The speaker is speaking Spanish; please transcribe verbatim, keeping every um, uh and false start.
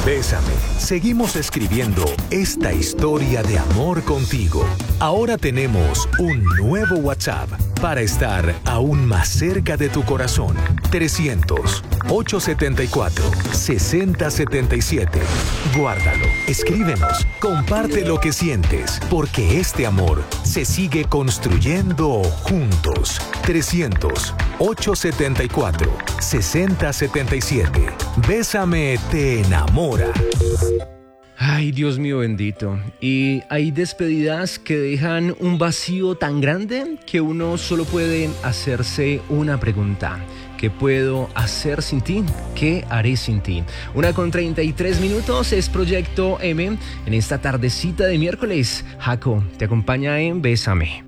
Bésame. Seguimos escribiendo esta historia de amor contigo. Ahora tenemos un nuevo WhatsApp para estar aún más cerca de tu corazón. trescientos, ochocientos setenta y cuatro, sesenta setenta y siete. Guárdalo, escríbenos, comparte lo que sientes, porque este amor se sigue construyendo juntos. trescientos, ochocientos setenta y cuatro, sesenta setenta y siete. Bésame te enamora. Ay, Dios mío bendito. Y hay despedidas que dejan un vacío tan grande que uno solo puede hacerse una pregunta. ¿Qué puedo hacer sin ti? ¿Qué haré sin ti? Una con treinta y tres minutos es Proyecto M en esta tardecita de miércoles. Jaco te acompaña en Bésame.